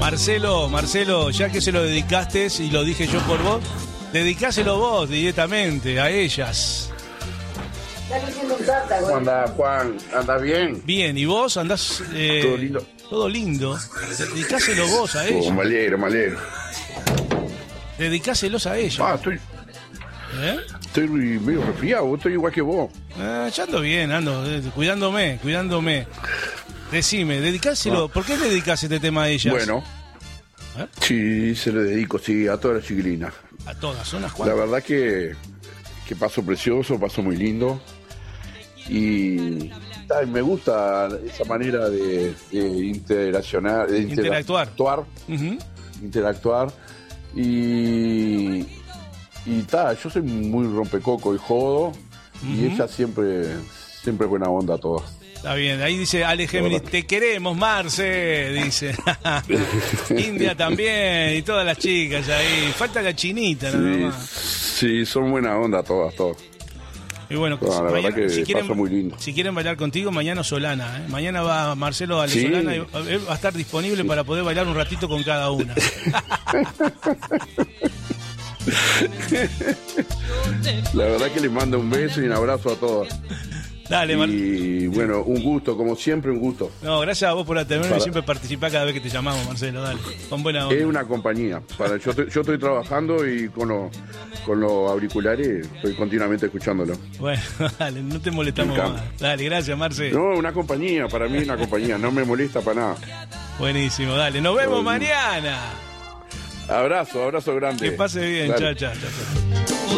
Marcelo, ya que se lo dedicaste y lo dije yo por vos, dedicáselo vos directamente a ellas. ¿Cómo andás, Juan? ¿Andás bien? Bien, ¿y vos andás? Todo lindo. Todo lindo. Dedicáselo vos a ellas. Me alegro. Dedicáselos a ellas. Estoy medio resfriado, estoy igual que vos. Ya ando bien, cuidándome. Decime, dedicáselo. ¿Por qué dedicás este tema a ellas? Bueno, sí, se lo dedico, sí, a todas las chiquilinas. A todas, son las cuatro. La verdad que paso precioso, paso muy lindo. Y me gusta esa manera de interaccionar, de interactuar. Interactuar. Y yo soy muy rompecoco y jodo. Y ella siempre buena onda a todas. Está bien, ahí dice Ale Géminis, te queremos, Marce, dice. India también, y todas las chicas ahí. Falta la chinita, nada más. Sí, son buena onda todas. Y bueno, la mañana, verdad que paso muy lindo. Si quieren bailar contigo, mañana Solana, ¿eh? Mañana va Marcelo a la Solana y va a estar disponible para poder bailar un ratito con cada una. La verdad que les mando un beso y un abrazo a todos. Dale, y bueno, un gusto, como siempre, un gusto. No, gracias a vos por atenderme y siempre participar cada vez que te llamamos, Marcelo, dale, con buena onda. Es una compañía, yo estoy trabajando y con los auriculares estoy continuamente escuchándolo. Bueno, dale, no te molestamos más. Dale, gracias, Marcelo. No, una compañía, para mí una compañía, no me molesta para nada. Buenísimo, dale, nos vemos mañana. Abrazo grande. Que pase bien, chao.